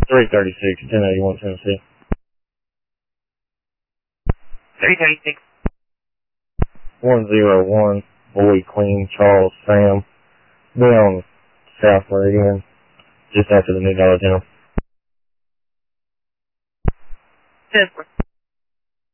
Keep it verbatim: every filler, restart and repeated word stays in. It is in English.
three thirty-six, ten eighty-one, Tennessee. three thirty-six. one zero one, Boy, Queen, Charles, Sam. Be on South Meridian, just after the New Dollar General. Super.